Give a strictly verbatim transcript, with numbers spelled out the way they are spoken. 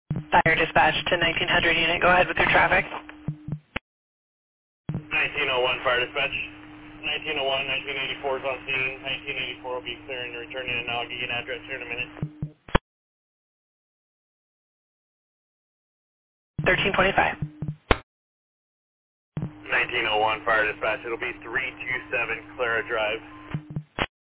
Fire dispatch to nineteen hundred unit. Go ahead with your traffic. nineteen oh one fire dispatch. nineteen oh one, nineteen eighty-four is on scene. nineteen eighty-four will be clearing and returning, and I'll give you an address here in a minute. thirteen twenty-five. nineteen oh one fire dispatch. It'll be three two seven Clara Drive.